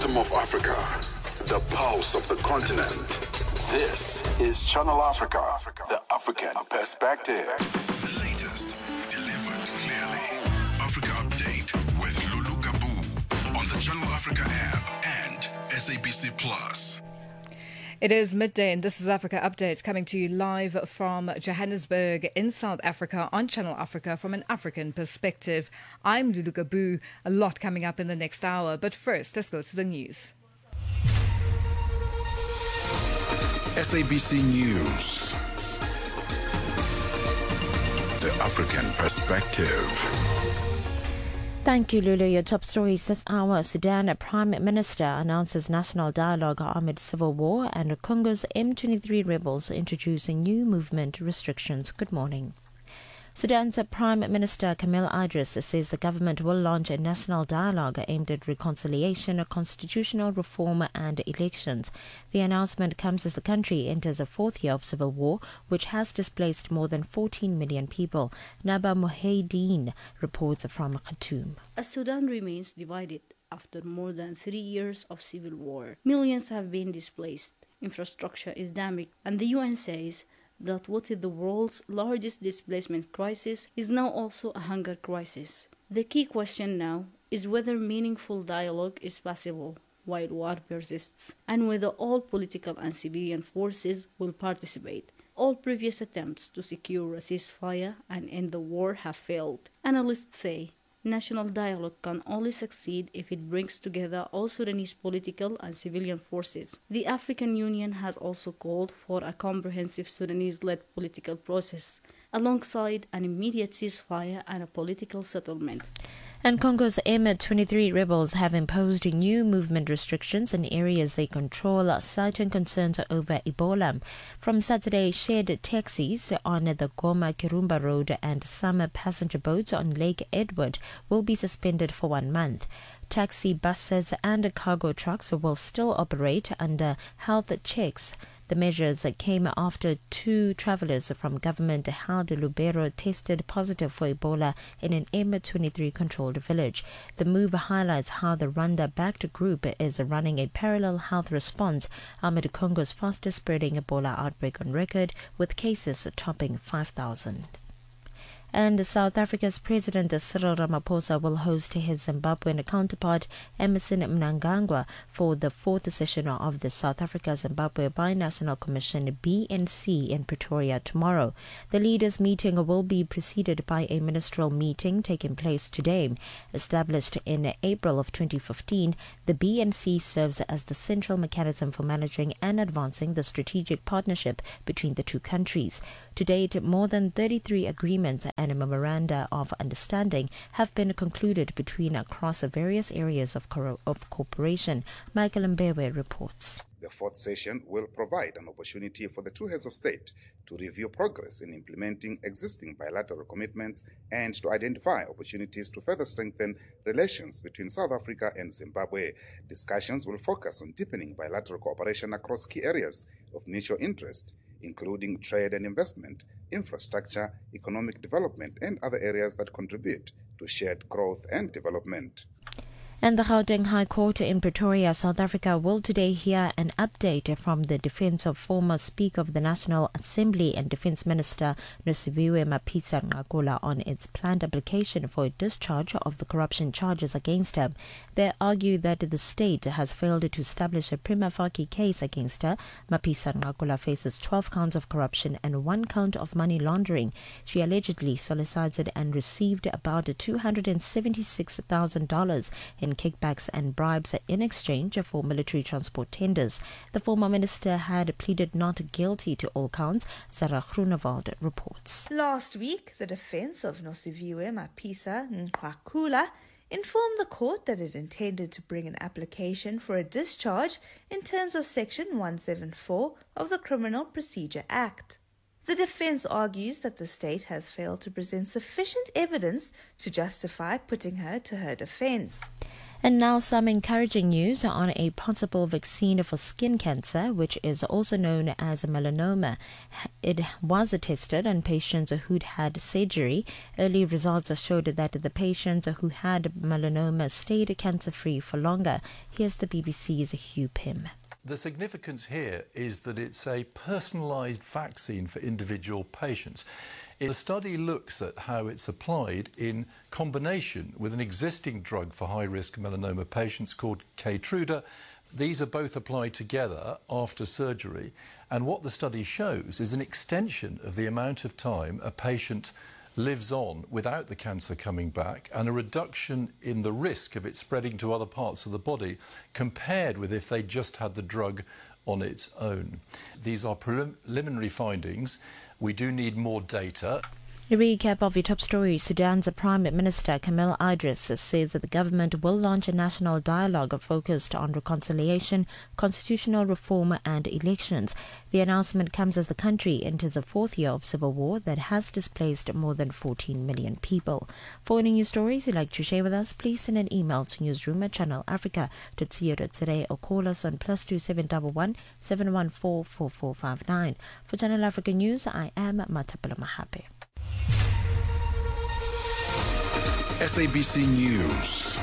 rhythm of Africa, the pulse of the continent. This is Channel Africa, the African perspective. The latest, delivered clearly. Africa Update with Lulu Gabu on the Channel Africa app and SABC Plus. It is midday and this is Africa Update coming to you live from Johannesburg in South Africa on Channel Africa from an African perspective. I'm Lulu Gabu. A lot coming up in the next hour, but first let's go to the news. SABC News. The African perspective. Thank you, Lulu. Your top stories this hour. Sudan Prime Minister announces national dialogue amid civil war, and Congo's M23 rebels introducing new movement restrictions. Good morning. Sudan's Prime Minister Kamel Idris says the government will launch a national dialogue aimed at reconciliation, constitutional reform and elections. The announcement comes as the country enters a fourth year of civil war, which has displaced more than 14 million people. Naba Mohedin reports from Khartoum. As Sudan remains divided after more than 3 years of civil war, millions have been displaced, infrastructure is damaged, and the UN says that what is the world's largest displacement crisis is now also a hunger crisis. The key question now is whether meaningful dialogue is possible while war persists, and whether all political and civilian forces will participate. All previous attempts to secure a ceasefire and end the war have failed. Analysts say national dialogue can only succeed if it brings together all Sudanese political and civilian forces. The African Union has also called for a comprehensive Sudanese-led political process, alongside an immediate ceasefire and a political settlement. And Congo's M23 rebels have imposed new movement restrictions in areas they control, citing concerns over Ebola. From Saturday, shared taxis on the Goma-Kirumba Road and summer passenger boats on Lake Edward will be suspended for 1 month. Taxi buses and cargo trucks will still operate under health checks. The measures came after 2 travelers from government-held Lubero tested positive for Ebola in an M23-controlled village. The move highlights how the Rwanda-backed group is running a parallel health response amid Congo's fastest-spreading Ebola outbreak on record, with cases topping 5,000. And South Africa's President Cyril Ramaphosa will host his Zimbabwean counterpart Emmerson Mnangagwa for the 4th session of the South Africa-Zimbabwe Binational Commission BNC in Pretoria tomorrow. The leaders' meeting will be preceded by a ministerial meeting taking place today. Established in April of 2015, the BNC serves as the central mechanism for managing and advancing the strategic partnership between the two countries. To date, more than 33 agreements and a memoranda of understanding have been concluded between across various areas of cooperation. Michael Mbewe reports. The 4th session will provide an opportunity for the two heads of state to review progress in implementing existing bilateral commitments and to identify opportunities to further strengthen relations between South Africa and Zimbabwe. Discussions will focus on deepening bilateral cooperation across key areas of mutual interest, including trade and investment, infrastructure, economic development, and other areas that contribute to shared growth and development. And the Gauteng High Court in Pretoria, South Africa, will today hear an update from the defense of former Speaker of the National Assembly and Defense Minister Nosiviwe Mapisa-Nqakula on its planned application for a discharge of the corruption charges against her. They argue that the state has failed to establish a prima facie case against her. Mapisa-Nqakula faces 12 counts of corruption and 1 count of money laundering. She allegedly solicited and received about $276,000 in kickbacks and bribes in exchange for military transport tenders. The former minister had pleaded not guilty to all counts. Sarah Groenewald reports. Last week, the defense of Nosiviwe Mapisa-Nqakula informed the court that it intended to bring an application for a discharge in terms of Section 174 of the Criminal Procedure Act. The defense argues that the state has failed to present sufficient evidence to justify putting her to her defense. And now some encouraging news on a possible vaccine for skin cancer, which is also known as melanoma. It was tested on patients who'd had surgery. Early results showed that the patients who had melanoma stayed cancer-free for longer. Here's the BBC's Hugh Pym. The significance here is that it's a personalised vaccine for individual patients. The study looks at how it's applied in combination with an existing drug for high-risk melanoma patients called Keytruda. These are both applied together after surgery, and what the study shows is an extension of the amount of time a patient lives on without the cancer coming back, and a reduction in the risk of it spreading to other parts of the body compared with if they just had the drug on its own. These are preliminary findings. We do need more data. A recap of your top stories. Sudan's Prime Minister Kamel Idris says that the government will launch a national dialogue focused on reconciliation, constitutional reform and elections. The announcement comes as the country enters a fourth year of civil war that has displaced more than 14 million people. For any news stories you'd like to share with us, please send an email to newsroom@channelafrica.co.za or call us on +2711 714 4459. For Channel Africa News, I am Matapela Mahape. SABC News.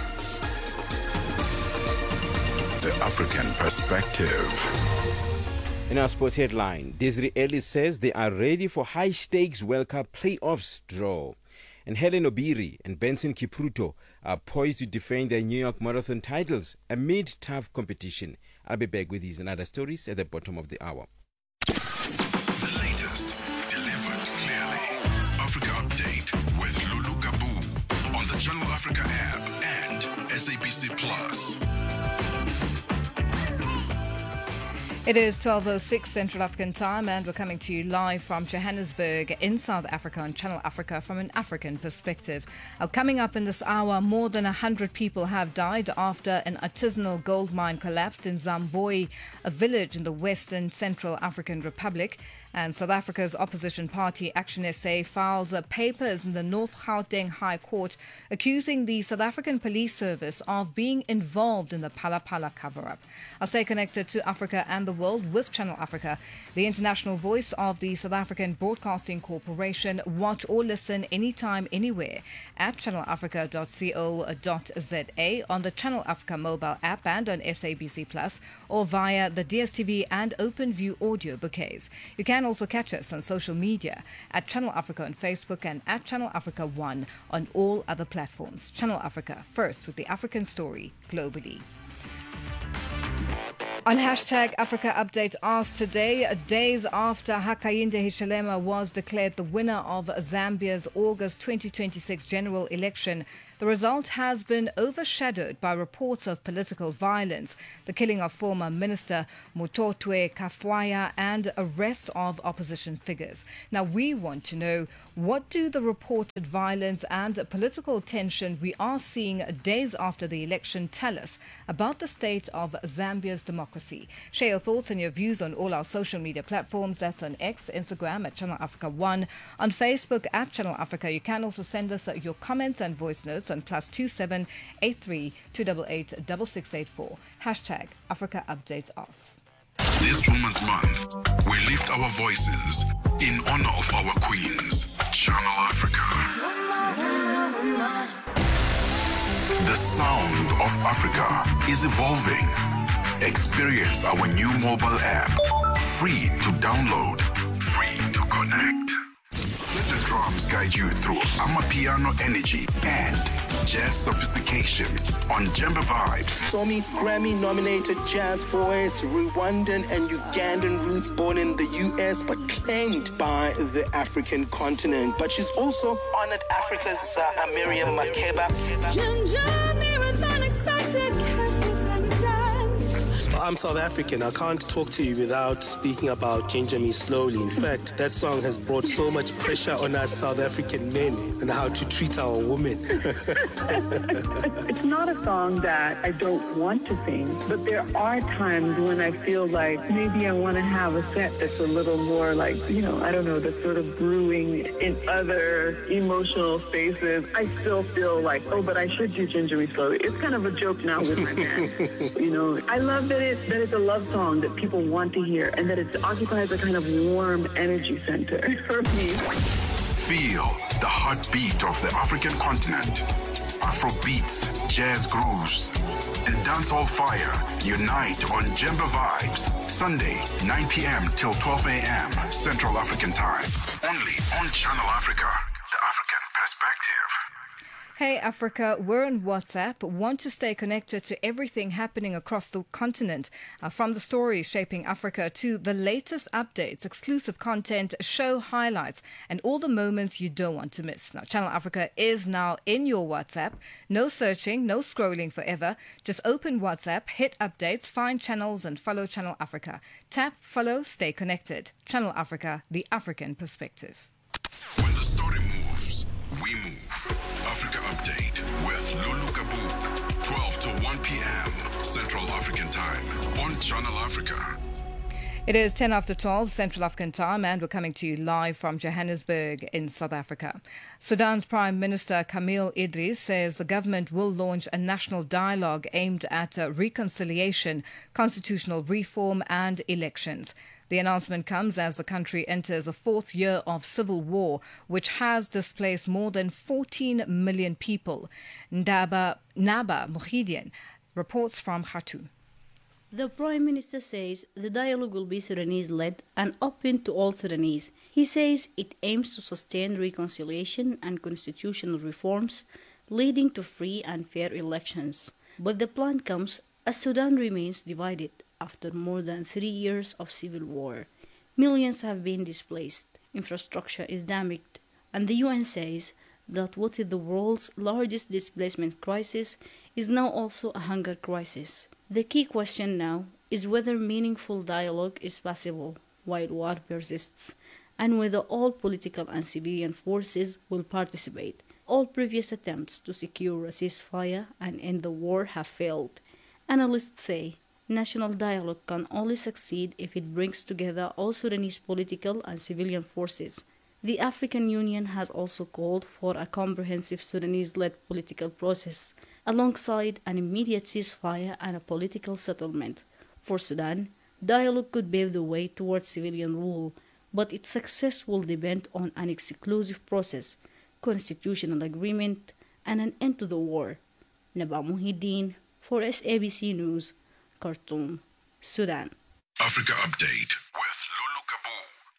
The African Perspective. In our sports headline, Desiree Ellis says they are ready for high-stakes World Cup playoffs draw. And Helen Obiri and Benson Kipruto are poised to defend their New York Marathon titles amid tough competition. I'll be back with these and other stories at the bottom of the hour. The latest, delivered clearly. Africa Update with Lulu Gabu on the Channel Africa app and SABC Plus. It is 12:06 Central African time, and we're coming to you live from Johannesburg in South Africa on Channel Africa from an African perspective. Coming up in this hour, more than 100 people have died after an artisanal gold mine collapsed in Zamboi, a village in the Western Central African Republic. And South Africa's opposition party Action SA files papers in the North Gauteng High Court accusing the South African Police Service of being involved in the Phala Phala cover-up. I'll stay connected to Africa and the world with Channel Africa, the international voice of the South African Broadcasting Corporation. Watch or listen anytime, anywhere at channelafrica.co.za, on the Channel Africa mobile app and on SABC Plus, or via the DSTV and OpenView audio bouquets. You can also catch us on social media at Channel Africa on Facebook and at Channel Africa 1 on all other platforms. Channel Africa, first with the African story globally. On hashtag Africa Update Ask today, days after Hakainde Hichilema was declared the winner of Zambia's August 2026 general election, the result has been overshadowed by reports of political violence, the killing of former Minister Mutotwe Kafwaya, and arrests of opposition figures. Now, we want to know, what do the reported violence and political tension we are seeing days after the election tell us about the state of Zambia's democracy? Share your thoughts and your views on all our social media platforms. That's on X, Instagram at Channel Africa 1, on Facebook at Channel Africa. You can also send us your comments and voice notes on +27 83 288 6684. Hashtag Africa Update Us. This Women's Month, we lift our voices in honor of our queens. Channel Africa. The sound of Africa is evolving. Experience our new mobile app. Free to download, free to connect. Let the drums guide you through Amapiano energy and jazz sophistication on Djembe Vibes. Somi Grammy-nominated jazz voice, Rwandan and Ugandan roots, born in the US but claimed by the African continent. But she's also honored Africa's Miriam Makeba. I'm South African. I can't talk to you without speaking about Ginger Me Slowly. In fact, that song has brought so much pressure on us South African men and how to treat our women. It's not a song that I don't want to sing, but there are times when I feel like maybe I want to have a set that's a little more like, I don't know, that's sort of brewing in other emotional spaces. I still feel like, but I should do Ginger Me Slowly. It's kind of a joke now with my band. I love that it's a love song that people want to hear and that it occupies a kind of warm energy center for me. Feel the heartbeat of the African continent. Afro beats, jazz grooves, and dancehall fire unite on Jemba Vibes. Sunday, 9 p.m. till 12 a.m. Central African Time. Only on Channel Africa, the African perspective. Hey Africa, we're on WhatsApp. Want to stay connected to everything happening across the continent, from the stories shaping Africa to the latest updates, exclusive content, show highlights, and all the moments you don't want to miss. Now, Channel Africa is now in your WhatsApp. No searching, no scrolling forever. Just open WhatsApp, hit updates, find channels, and follow Channel Africa. Tap, follow, stay connected. Channel Africa, the African perspective. When the story moves, we move. Africa Update with Lulu Kabu, 12 to 1 p.m. Central African Time on Channel Africa. It is 10 after 12 Central African Time, and we're coming to you live from Johannesburg in South Africa. Sudan's Prime Minister Kamil Idris says the government will launch a national dialogue aimed at reconciliation, constitutional reform and elections. The announcement comes as the country enters a fourth year of civil war, which has displaced more than 14 million people. Naba Mohidian reports from Khartoum. The Prime Minister says the dialogue will be Sudanese-led and open to all Sudanese. He says it aims to sustain reconciliation and constitutional reforms, leading to free and fair elections. But the plan comes as Sudan remains divided after more than 3 years of civil war. Millions have been displaced, infrastructure is damaged, and the UN says that what is the world's largest displacement crisis is now also a hunger crisis. The key question now is whether meaningful dialogue is possible while war persists, and whether all political and civilian forces will participate. All previous attempts to secure a ceasefire and end the war have failed. Analysts say national dialogue can only succeed if it brings together all Sudanese political and civilian forces. The African Union has also called for a comprehensive Sudanese-led political process, alongside an immediate ceasefire and a political settlement. For Sudan, dialogue could pave the way towards civilian rule, but its success will depend on an exclusive process, constitutional agreement, and an end to the war. Naba Muhyiddin for SABC News, Khartoum, Sudan. Africa Update with Lulu Kabu.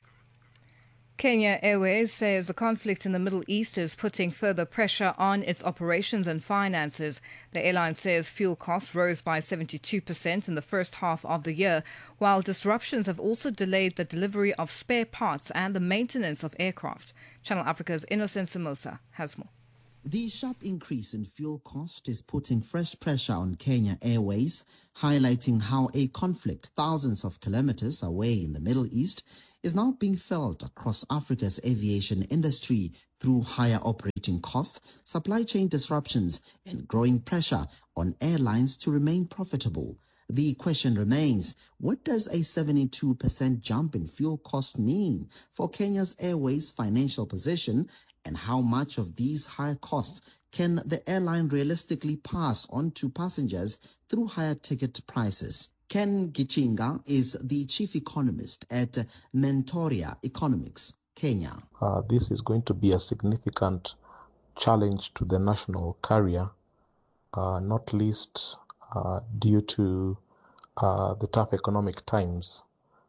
Kenya Airways says the conflict in the Middle East is putting further pressure on its operations and finances. The airline says fuel costs rose by 72% in the first half of the year, while disruptions have also delayed the delivery of spare parts and the maintenance of aircraft. Channel Africa's Innocent Samosa has more. The sharp increase in fuel cost is putting fresh pressure on Kenya Airways, highlighting how a conflict thousands of kilometers away in the Middle East is now being felt across Africa's aviation industry through higher operating costs, supply chain disruptions, and growing pressure on airlines to remain profitable. The question remains, what does a 72% jump in fuel cost mean for Kenya's Airways' financial position, and how much of these higher costs can the airline realistically pass on to passengers through higher ticket prices? Ken Gichinga is the chief economist at Mentoria Economics, Kenya. This is going to be a significant challenge to the national carrier, not least due to the tough economic times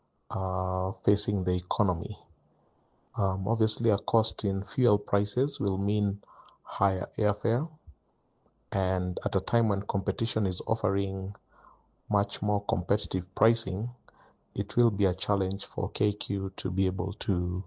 facing the economy. Obviously, a cost in fuel prices will mean higher airfare, and at a time when competition is offering much more competitive pricing, it will be a challenge for KQ to be able to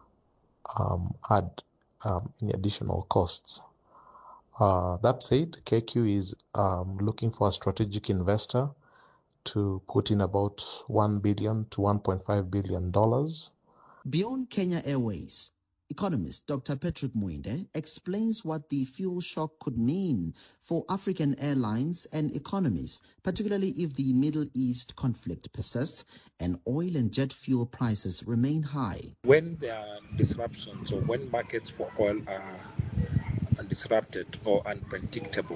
add any additional costs. That said, KQ is looking for a strategic investor to put in about $1 billion to $1.5 billion. Beyond Kenya Airways, economist Dr. Patrick Mwende explains what the fuel shock could mean for African airlines and economies, particularly if the Middle East conflict persists and oil and jet fuel prices remain high. When there are disruptions or when markets for oil are disrupted or unpredictable,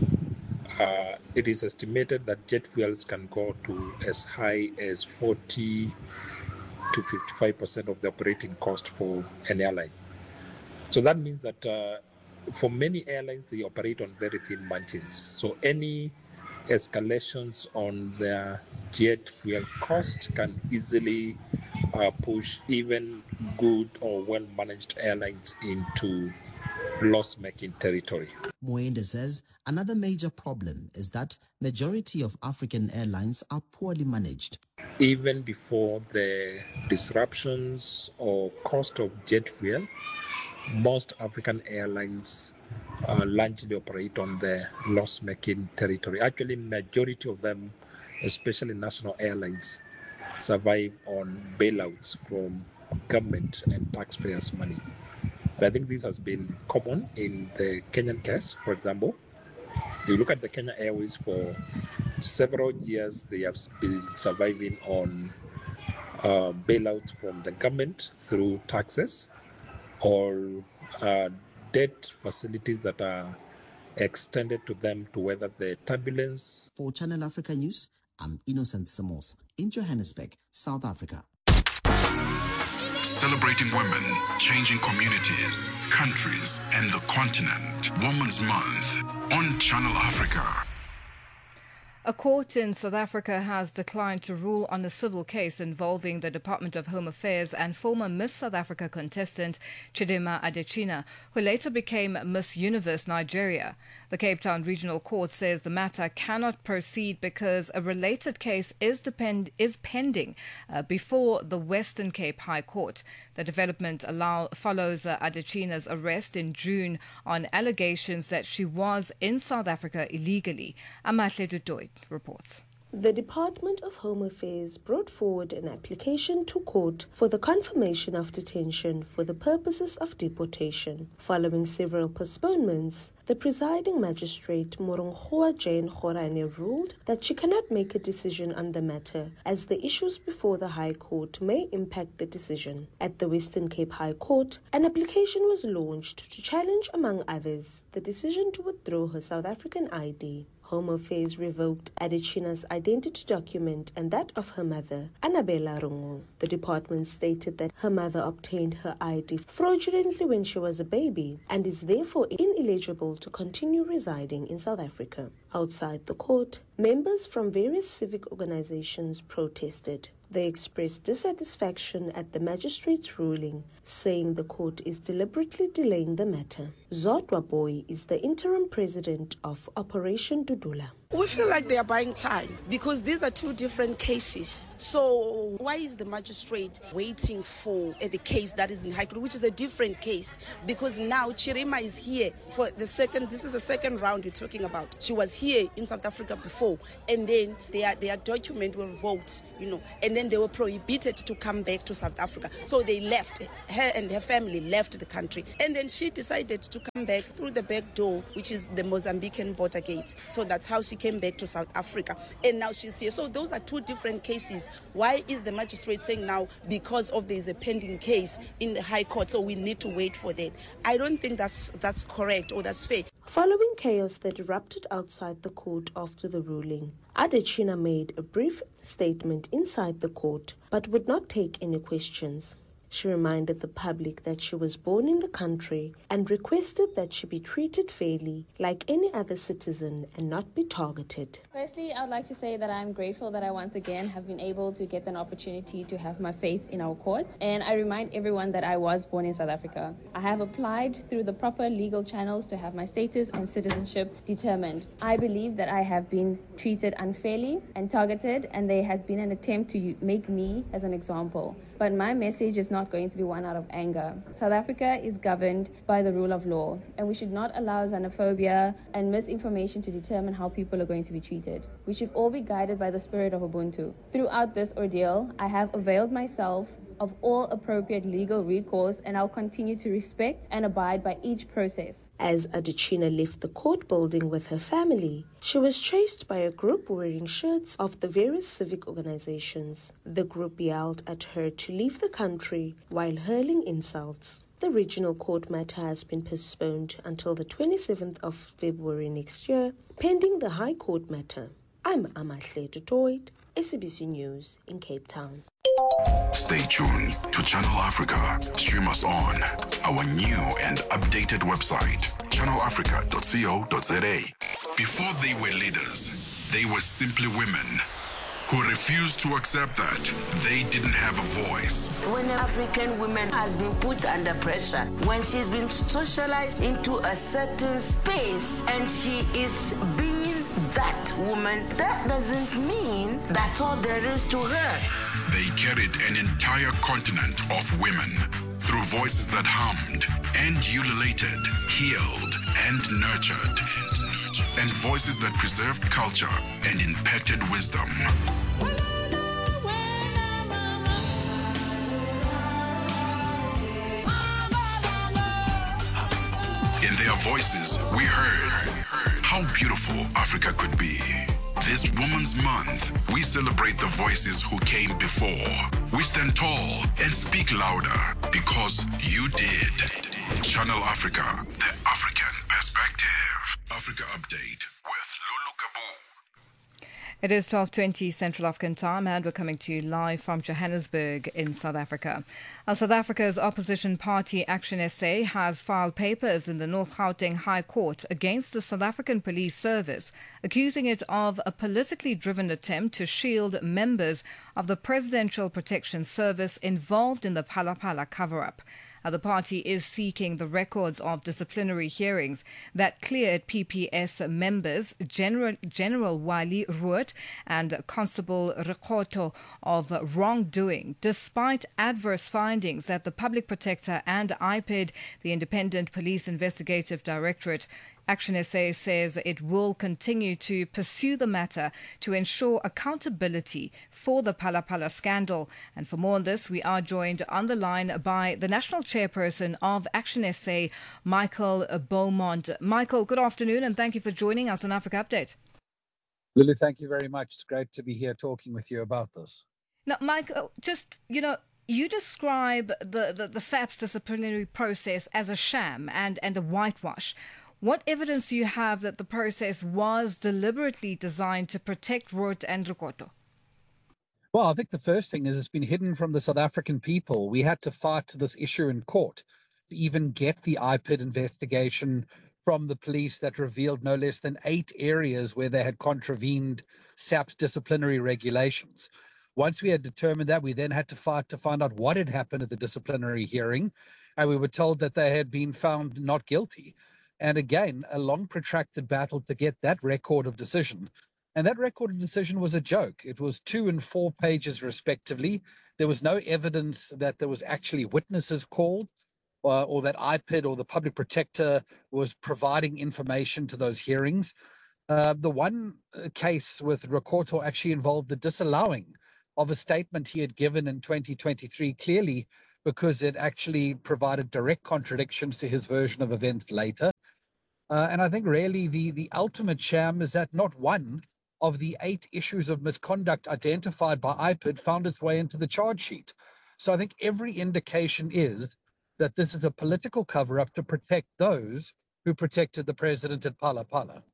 it is estimated that jet fuels can go to as high as 40 to 55% of the operating cost for an airline. So that means that for many airlines, they operate on very thin margins. So any escalations on their jet fuel cost can easily push even good or well-managed airlines into loss-making territory. Mwende says another major problem is that majority of African airlines are poorly managed. Even before the disruptions or cost of jet fuel, most African airlines largely operate on the loss-making territory. Actually, majority of them, especially national airlines, survive on bailouts from government and taxpayers' money. And I think this has been common in the Kenyan case, for example. You look at the Kenya Airways for several years, they have been surviving on bailouts from the government through taxes or debt facilities that are extended to them to weather the turbulence. For Channel Africa News, I'm Innocent Samos in Johannesburg, South Africa. Celebrating women, changing communities, countries, and the continent. Women's Month on Channel Africa. A court in South Africa has declined to rule on a civil case involving the Department of Home Affairs and former Miss South Africa contestant Chidimma Adetshina, who later became Miss Universe Nigeria. The Cape Town Regional Court says the matter cannot proceed because a related case is pending before the Western Cape High Court. The development follows Adetshina's arrest in June on allegations that she was in South Africa illegally. Amahle Dutoit reports. The Department of Home Affairs brought forward an application to court for the confirmation of detention for the purposes of deportation. Following several postponements, the presiding magistrate Moronghoa Jane Khorane ruled that she cannot make a decision on the matter as the issues before the High Court may impact the decision. At the Western Cape High Court, an application was launched to challenge, among others, the decision to withdraw her South African ID. Home Affairs revoked Adetshina's identity document and that of her mother, Annabella Rungu. The department stated that her mother obtained her ID fraudulently when she was a baby and is therefore ineligible to continue residing in South Africa. Outside the court, members from various civic organizations protested. They expressed dissatisfaction at the magistrate's ruling, saying the court is deliberately delaying the matter. Zodwa Boy is the interim president of Operation Dudula. We feel like they are buying time because these are two different cases. So why is the magistrate waiting for the case that is in High Court, which is a different case? Because now Chidimma is here for this is the second round we're talking about. She was here in South Africa before, and then their documents were revoked, and then they were prohibited to come back to South Africa. So they left, her and her family left the country. And then she decided to come back through the back door, which is the Mozambican border gate. So that's how she came back to South Africa, and now she's here. So those are two different cases. Why is the magistrate saying now because of there is a pending case in the High Court, so we need to wait for that? I don't think that's correct or that's fair. Following chaos that erupted outside the court after the ruling, Adetshina made a brief statement inside the court but would not take any questions. She reminded the public that she was born in the country and requested that she be treated fairly like any other citizen and not be targeted. Firstly, I would like to say that I'm grateful that I once again have been able to get an opportunity to have my faith in our courts. And I remind everyone that I was born in South Africa. I have applied through the proper legal channels to have my status and citizenship determined. I believe that I have been treated unfairly and targeted, and there has been an attempt to make me as an example. But my message is not not going to be won out of anger. South Africa is governed by the rule of law, and we should not allow xenophobia and misinformation to determine how people are going to be treated. We should all be guided by the spirit of Ubuntu. Throughout this ordeal, I have availed myself of all appropriate legal recourse, and I'll continue to respect and abide by each process. As Adetshina left the court building with her family, she was chased by a group wearing shirts of the various civic organizations. The group yelled at her to leave the country while hurling insults. The regional court matter has been postponed until the 27th of February next year, pending the High Court matter. I'm Amahle Dutoit, SABC News in Cape Town. Stay tuned to Channel Africa. Stream us on our new and updated website, channelafrica.co.za. Before they were leaders, they were simply women who refused to accept that they didn't have a voice. When an African woman has been put under pressure, when she's been socialized into a certain space and she is being that woman, that doesn't mean that's all there is to her. They carried an entire continent of women through voices that hummed and ululated, healed and nurtured, and voices that preserved culture and impacted wisdom. In their voices, we heard how beautiful Africa could be. This Women's Month, we celebrate the voices who came before. We stand tall and speak louder because you did. Channel Africa, the African perspective. Africa Update with Lulu Kabu. It is 12:20 Central African time, and we're coming to you live from Johannesburg in South Africa. South Africa's opposition party Action SA has filed papers in the North Gauteng High Court against the South African Police Service, accusing it of a politically driven attempt to shield members of the Presidential Protection Service involved in the Phala Phala cover-up. The party is seeking the records of disciplinary hearings that cleared PPS members General Wali Ruot and Constable Rekoto of wrongdoing, despite adverse findings that the Public Protector and IPID, the Independent Police Investigative Directorate, Action SA says it will continue to pursue the matter to ensure accountability for the Phala Phala scandal. And for more on this, we are joined on the line by the National Chairperson of Action SA, Michael Beaumont. Michael, good afternoon, and thank you for joining us on Africa Update. Lily, thank you very much. It's great to be here talking with you about this. Now, Michael, you describe the SAP's disciplinary process as a sham and a whitewash. What evidence do you have that the process was deliberately designed to protect Ruot and Rekoto? Well, I think the first thing is it's been hidden from the South African people. We had to fight this issue in court to even get the IPID investigation from the police that revealed no less than 8 areas where they had contravened SAP's disciplinary regulations. Once we had determined that, we then had to fight to find out what had happened at the disciplinary hearing, and we were told that they had been found not guilty. And again, a long protracted battle to get that record of decision. And that record of decision was a joke. It was 2 and 4 pages respectively. There was no evidence that there was actually witnesses called or that IPID or the Public Protector was providing information to those hearings. The one case with Rekoto actually involved the disallowing of a statement he had given in 2023, clearly because it actually provided direct contradictions to his version of events later. And I think really the ultimate sham is that not one of the 8 issues of misconduct identified by IPID found its way into the charge sheet. So I think every indication is that this is a political cover-up to protect those who protected the president at Phala Phala.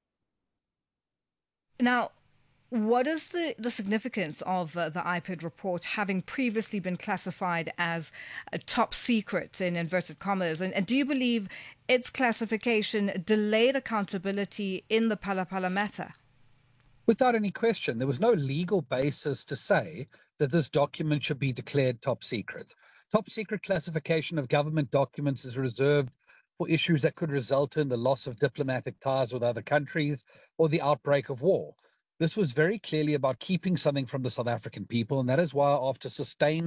Now, what is the significance of the IPID report having previously been classified as a top secret, in inverted commas? And do you believe its classification delayed accountability in the Phala Phala matter? Without any question, there was no legal basis to say that this document should be declared top secret. Top secret classification of government documents is reserved for issues that could result in the loss of diplomatic ties with other countries or the outbreak of war. This was very clearly about keeping something from the South African people, and that is why after sustained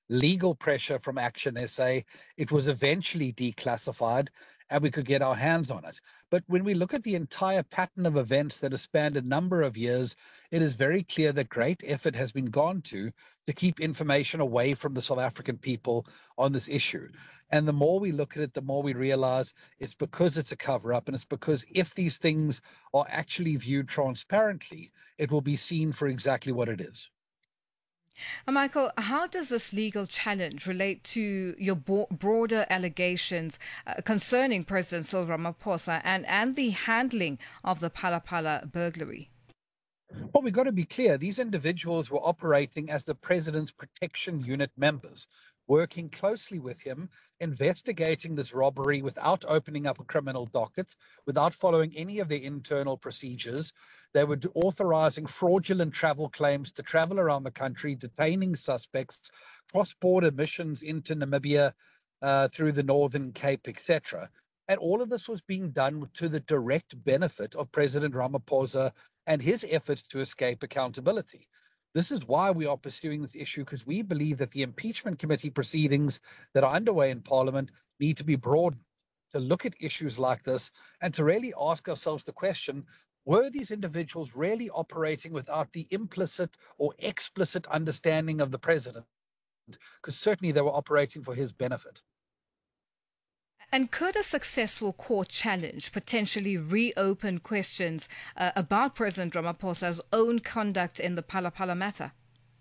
legal pressure from Action SA, it was eventually declassified and we could get our hands on it. But when we look at the entire pattern of events that has spanned a number of years, it is very clear that great effort has been gone to keep information away from the South African people on this issue. And the more we look at it, the more we realize it's because it's a cover-up, and it's because if these things are actually viewed transparently, it will be seen for exactly what it is. Michael, how does this legal challenge relate to your broader allegations concerning President Cyril Ramaphosa and the handling of the Phala Phala burglary? Well, we've got to be clear. These individuals were operating as the President's Protection Unit members, working closely with him, investigating this robbery without opening up a criminal docket, without following any of their internal procedures. They were authorizing fraudulent travel claims to travel around the country, detaining suspects, cross-border missions into Namibia through the Northern Cape, etc. And all of this was being done to the direct benefit of President Ramaphosa and his efforts to escape accountability. This is why we are pursuing this issue, because we believe that the impeachment committee proceedings that are underway in Parliament need to be broadened to look at issues like this and to really ask ourselves the question, were these individuals really operating without the implicit or explicit understanding of the president? Because certainly they were operating for his benefit. And could a successful court challenge potentially reopen questions about President Ramaphosa's own conduct in the Phala Phala matter?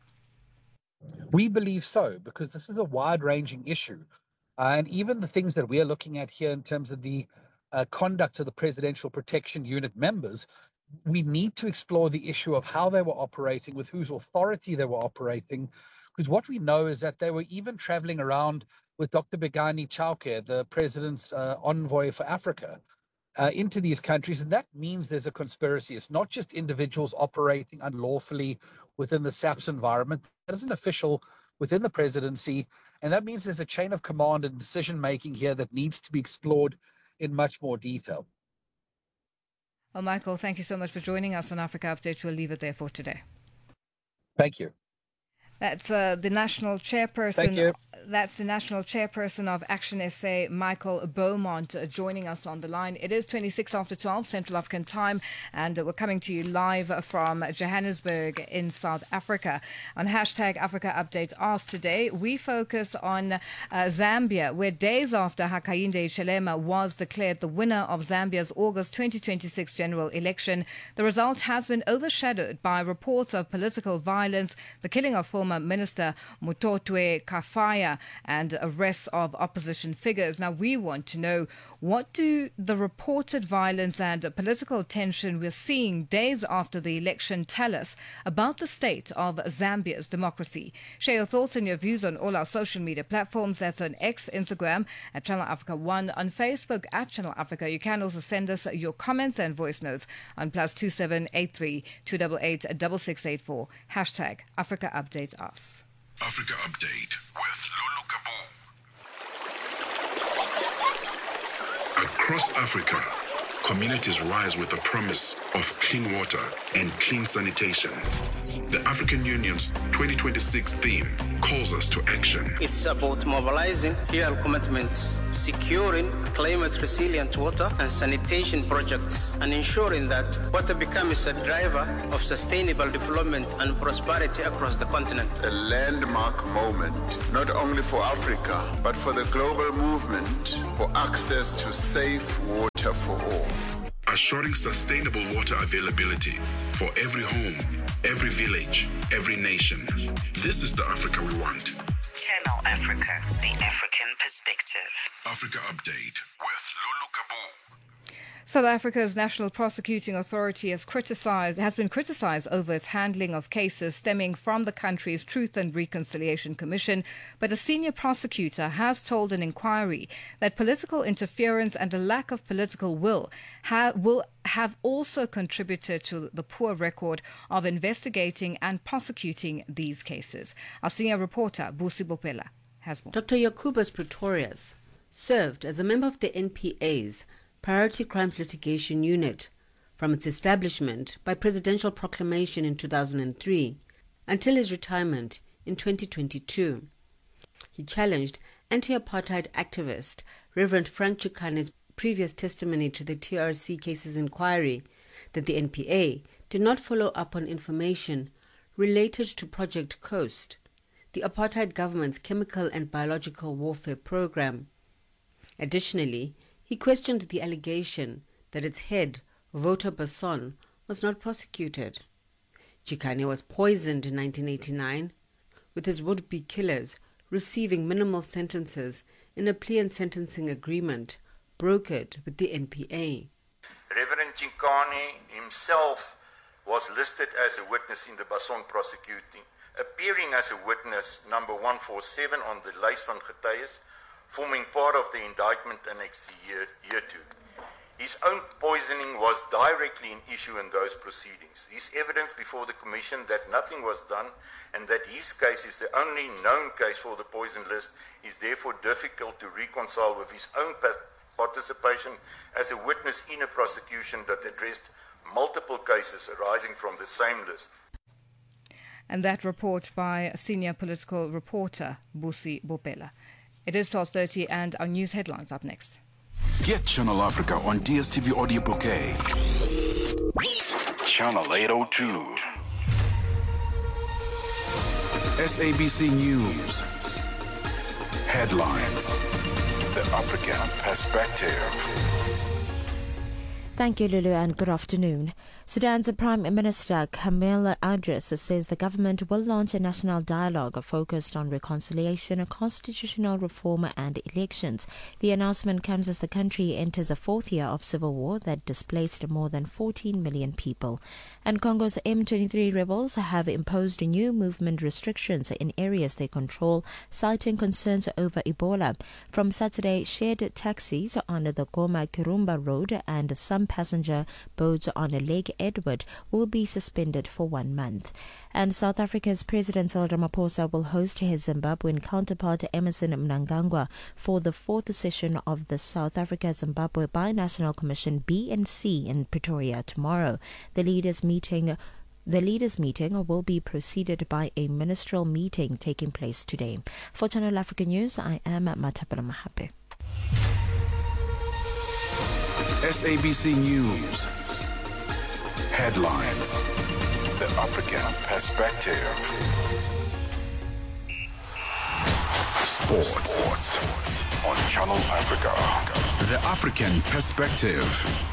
We believe so, because this is a wide-ranging issue. And even the things that we are looking at here in terms of the conduct of the Presidential Protection Unit members, we need to explore the issue of how they were operating, with whose authority they were operating, because what we know is that they were even traveling around with Dr. Begani Chauke, the president's envoy for Africa, into these countries. And that means there's a conspiracy. It's not just individuals operating unlawfully within the SAPS environment. There's an official within the presidency. And that means there's a chain of command and decision-making here that needs to be explored in much more detail. Well, Michael, thank you so much for joining us on Africa Update. We'll leave it there for today. Thank you. That's the national chairperson. Thank you. That's the national chairperson of Action SA, Michael Beaumont, joining us on the line. It is 26 after 12 Central African time, and we're coming to you live from Johannesburg in South Africa. On hashtag Africa Update Ask today, we focus on Zambia, where days after Hakainde Hichilema was declared the winner of Zambia's August 2026 general election, the result has been overshadowed by reports of political violence, the killing of former Minister Mutotwe Kafaya, and arrests of opposition figures. Now, we want to know, what do the reported violence and political tension we're seeing days after the election tell us about the state of Zambia's democracy? Share your thoughts and your views on all our social media platforms. That's on X, Instagram at Channel Africa 1, on Facebook at Channel Africa. You can also send us your comments and voice notes on +27 83 288 6684. Hashtag Africa Update Us. Africa Update with Lulu Kabu. Across Africa, communities rise with the promise of clean water and clean sanitation. The African Union's 2026 theme calls us to action. It's about mobilizing real commitments, securing climate-resilient water and sanitation projects, and ensuring that water becomes a driver of sustainable development and prosperity across the continent. A landmark moment, not only for Africa, but for the global movement for access to safe water for all. Assuring sustainable water availability for every home, every village, every nation. This is the Africa we want. Channel Africa, the African perspective. Africa Update with Lulu Kabu. South Africa's National Prosecuting Authority has been criticised over its handling of cases stemming from the country's Truth and Reconciliation Commission, but a senior prosecutor has told an inquiry that political interference and a lack of political will have also contributed to the poor record of investigating and prosecuting these cases. Our senior reporter, Busi Bopela, has more. Dr. Jacobus Pretorius served as a member of the NPA's Priority Crimes Litigation Unit from its establishment by presidential proclamation in 2003 until his retirement in 2022. he challenged anti-apartheid activist Reverend Frank Chikane's previous testimony to the TRC cases inquiry that the NPA did not follow up on information related to Project Coast, the apartheid government's chemical and biological warfare program. Additionally, he questioned the allegation that its head, Wouter Basson, was not prosecuted. Chikane was poisoned in 1989, with his would-be killers receiving minimal sentences in a plea and sentencing agreement brokered with the NPA. Reverend Chikane himself was listed as a witness in the Basson prosecuting, appearing as a witness number 147 on the lys van getuies, forming part of the indictment annexed to year 2. His own poisoning was directly an issue in those proceedings. His evidence before the commission that nothing was done and that his case is the only known case for the poison list is therefore difficult to reconcile with his own participation as a witness in a prosecution that addressed multiple cases arising from the same list. And that report by senior political reporter Busi Bopela. It is 12:30 and our news headlines up next. Get Channel Africa on DSTV Audio Bouquet. Channel 802. SABC News. Headlines. The African Perspective. Thank you, Lulu, and good afternoon. Sudan's Prime Minister Kamel Idris says the government will launch a national dialogue focused on reconciliation, constitutional reform and elections. The announcement comes as the country enters a fourth year of civil war that displaced more than 14 million people. And Congo's M23 rebels have imposed new movement restrictions in areas they control, citing concerns over Ebola. From Saturday, shared taxis on the Goma-Kirumba road and some passenger boats on Lake Edward will be suspended for 1 month. And South Africa's President Cyril Ramaphosa will host his Zimbabwean counterpart Emmerson Mnangagwa for the fourth session of the South Africa-Zimbabwe Binational Commission BNC in Pretoria tomorrow. The leaders' meeting will be preceded by a ministerial meeting taking place today. For Channel Africa News, I am Matapela Mahape. SABC News. Headlines. The African Perspective. Sports on Channel Africa. The African Perspective.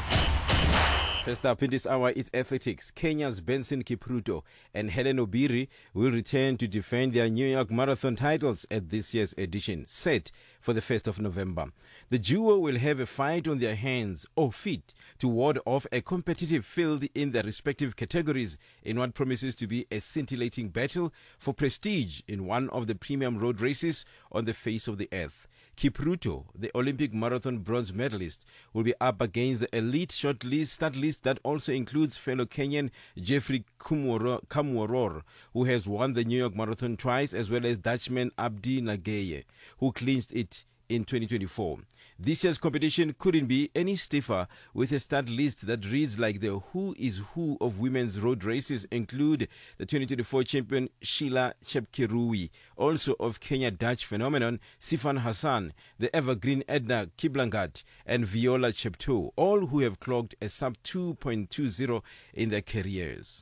First up in this hour is athletics. Kenya's Benson Kipruto and Hellen Obiri will return to defend their New York Marathon titles at this year's edition, set for the 1st of November. The duo will have a fight on their hands or feet to ward off a competitive field in their respective categories in what promises to be a scintillating battle for prestige in one of the premium road races on the face of the earth. Kipruto, the Olympic marathon bronze medalist, will be up against the elite start list that also includes fellow Kenyan Jeffrey Kamworor, who has won the New York Marathon twice, as well as Dutchman Abdi Nageye, who clinched it in 2024. This year's competition couldn't be any stiffer, with a start list that reads like the who is who of women's road races include the 2024 champion Sheila Chepkirui, also of Kenya Dutch phenomenon Sifan Hassan, the evergreen Edna Kiblangat, and Viola Chepto, all who have clocked a sub 2.20 in their careers.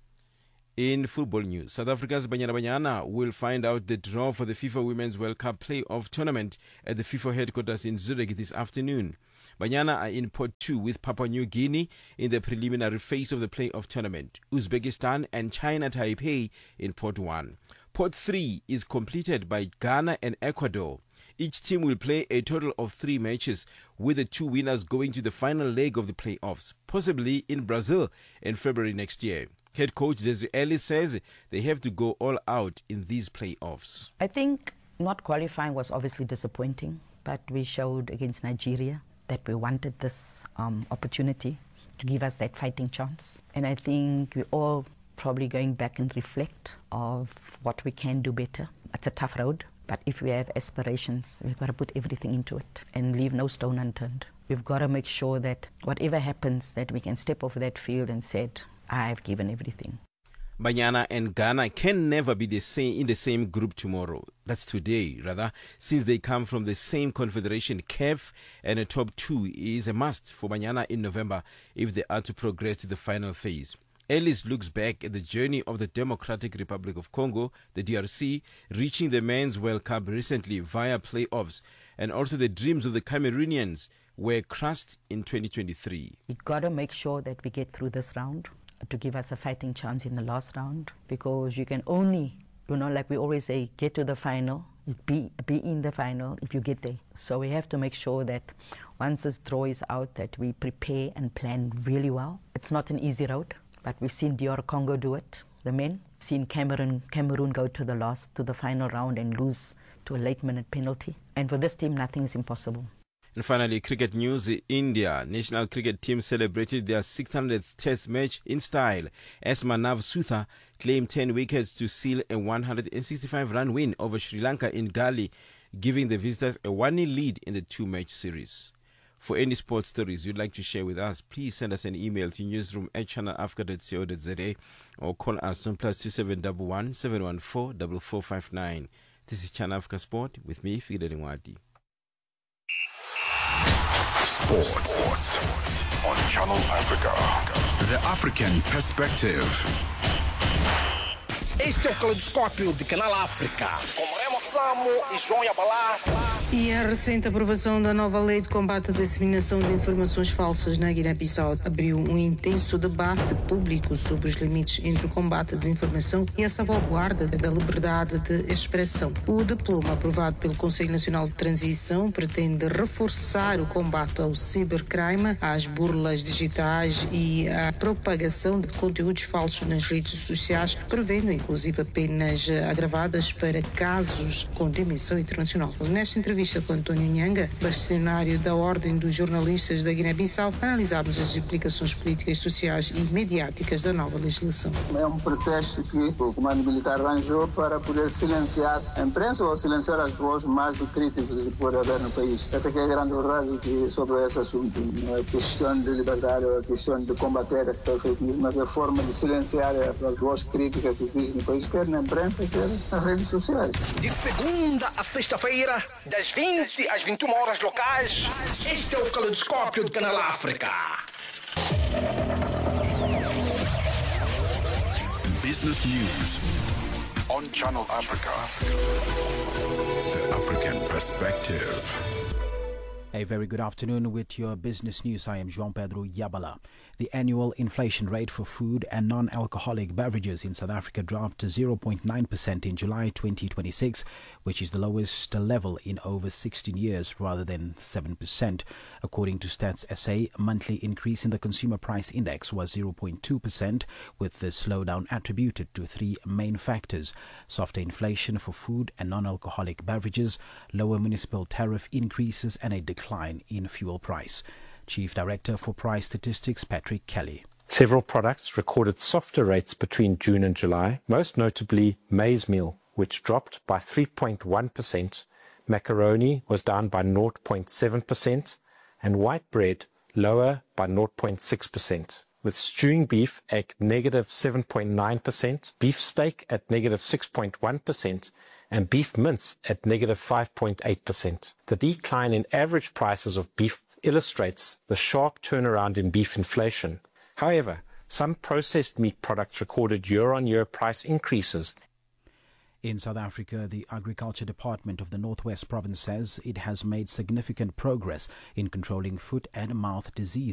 In football news, South Africa's Banyana Banyana will find out the draw for the FIFA Women's World Cup playoff tournament at the FIFA headquarters in Zurich this afternoon. Banyana are in Pot 2 with Papua New Guinea in the preliminary phase of the playoff tournament, Uzbekistan and China Taipei in Pot 1. Pot 3 is completed by Ghana and Ecuador. Each team will play a total of 3 matches, with the 2 winners going to the final leg of the playoffs, possibly in Brazil in February next year. Head coach Desiree Ellis says they have to go all out in these playoffs. I think not qualifying was obviously disappointing, but we showed against Nigeria that we wanted this opportunity to give us that fighting chance. And I think we're all probably going back and reflect of what we can do better. It's a tough road, but if we have aspirations, we've got to put everything into it and leave no stone unturned. We've got to make sure that whatever happens, that we can step off that field and say, I've given everything. Banyana and Ghana can never be in the same group tomorrow. That's today, rather, since they come from the same confederation, CAF, and a top 2 is a must for Banyana in November if they are to progress to the final phase. Ellis looks back at the journey of the Democratic Republic of Congo, the DRC, reaching the Men's World Cup recently via playoffs, and also the dreams of the Cameroonians were crushed in 2023. We've got to make sure that we get through this round to give us a fighting chance in the last round, because you can only, like we always say, get to the final, be in the final if you get there. So we have to make sure that once this draw is out, that we prepare and plan really well. It's not an easy road, but we've seen DR Congo do it, the men. Seen Cameroon go to the final round and lose to a late-minute penalty. And for this team, nothing is impossible. And finally, cricket news. India national cricket team celebrated their 600th test match in style as Manav Sutha claimed 10 wickets to seal a 165-run win over Sri Lanka in Gali, giving the visitors a 1-0 lead in the 2-match series. For any sports stories you'd like to share with us, please send us an email to newsroom@channelafrica.co.za or call us on +2711 714 4459. This is Channel Africa Sport with me, Fide Ngwati. Sports on Channel Africa. The African Perspective. Este é o Caleidoscópio de Canal África, com Remo Samo e João Yabalá. E a recente aprovação da nova lei de combate à disseminação de informações falsas na Guiné-Bissau abriu um intenso debate público sobre os limites entre o combate à desinformação e a salvaguarda da liberdade de expressão. O diploma aprovado pelo Conselho Nacional de Transição pretende reforçar o combate ao cibercrime, às burlas digitais e à propagação de conteúdos falsos nas redes sociais, prevendo inclusive penas agravadas para casos com dimensão internacional. Nesta entrevista com António Nhanga, bastonário da Ordem dos Jornalistas da Guiné-Bissau, analisámos as implicações políticas, sociais e mediáticas da nova legislação. É um pretexto que o comando militar arranjou para poder silenciar a imprensa ou silenciar as vozes mais críticas que pode haver no país. Essa que é a grande verdade sobre esse assunto. Não é questão de liberdade ou a questão de combater a fake news, mas a forma de silenciar as vozes críticas que existem no país, quer na imprensa, quer nas redes sociais. De segunda a sexta-feira, das 20 às 21 horas locais, este é o Caleidoscópio de Canal África. Business News on Channel Africa. The African Perspective. A very good afternoon with your business news. I am João Pedro Yabala. The annual inflation rate for food and non-alcoholic beverages in South Africa dropped to 0.9% in July 2026, which is the lowest level in over 16 years, rather than 7%. According to Stats SA, monthly increase in the consumer price index was 0.2%, with the slowdown attributed to three main factors: softer inflation for food and non-alcoholic beverages, lower municipal tariff increases, and a decline in fuel price. Chief Director for Price Statistics, Patrick Kelly. Several products recorded softer rates between June and July, most notably maize meal, which dropped by 3.1%, macaroni was down by 0.7%, and white bread lower by 0.6%, with stewing beef at negative 7.9%, beef steak at negative 6.1%, and beef mince at negative 5.8%. The decline in average prices of beef illustrates the sharp turnaround in beef inflation. However, some processed meat products recorded year-on-year price increases. In South Africa, the Agriculture Department of the Northwest Province says it has made significant progress in controlling foot and mouth disease